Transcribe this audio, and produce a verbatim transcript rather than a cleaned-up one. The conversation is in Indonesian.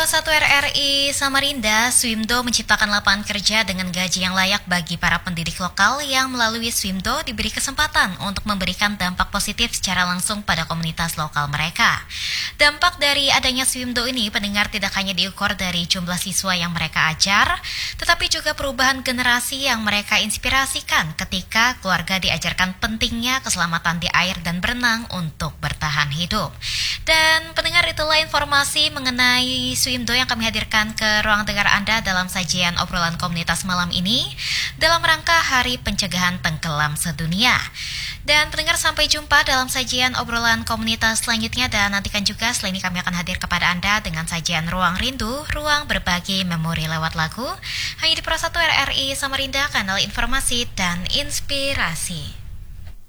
Satu R R I Samarinda, Swimdo menciptakan lapangan kerja dengan gaji yang layak bagi para pendidik lokal yang melalui Swimdo diberi kesempatan untuk memberikan dampak positif secara langsung pada komunitas lokal mereka. Dampak dari adanya Swimdo ini pendengar tidak hanya diukur dari jumlah siswa yang mereka ajar, tetapi juga perubahan generasi yang mereka inspirasikan ketika keluarga diajarkan pentingnya keselamatan di air dan berenang untuk bertahan hidup. Dan pendengar, itulah informasi mengenai Swimdo yang kami hadirkan ke ruang dengar Anda dalam sajian obrolan komunitas malam ini dalam rangka Hari Pencegahan Tenggelam Sedunia. Dan pendengar, sampai jumpa dalam sajian obrolan komunitas selanjutnya, dan nantikan juga setelah ini kami akan hadir kepada Anda dengan sajian Ruang Rindu, ruang berbagi memori lewat lagu, hanya di Pro satu R R I Samarinda, kanal informasi dan inspirasi.